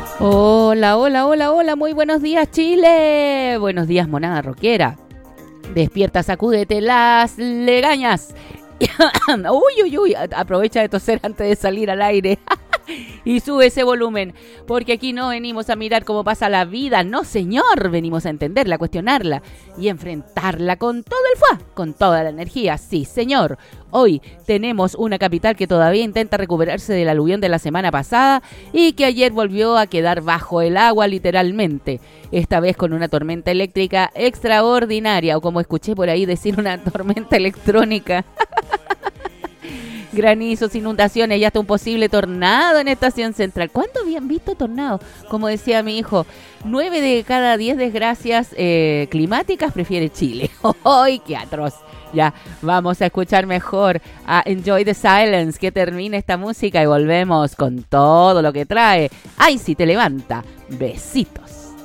Hola, hola, hola, hola, muy buenos días Chile, buenos días monada rockera, despierta, sacúdete las legañas, uy, uy, uy, aprovecha de toser antes de salir al aire. Y sube ese volumen, porque aquí no venimos a mirar cómo pasa la vida, no señor, venimos a entenderla, a cuestionarla y enfrentarla con todo el fuá, con toda la energía, sí señor. Hoy tenemos una capital que todavía intenta recuperarse del aluvión de la semana pasada y que ayer volvió a quedar bajo el agua literalmente, esta vez con una tormenta eléctrica extraordinaria, o como escuché por ahí decir, una tormenta electrónica. Granizos, inundaciones y hasta un posible tornado en Estación Central. ¿Cuándo habían visto tornado? Como decía mi hijo, 9 de cada 10 desgracias climáticas prefiere Chile. ¡Ay, qué atroz! Ya, vamos a escuchar mejor a Enjoy the Silence, que termine esta música y volvemos con todo lo que trae. ¡Ay, si te levanta! Besitos.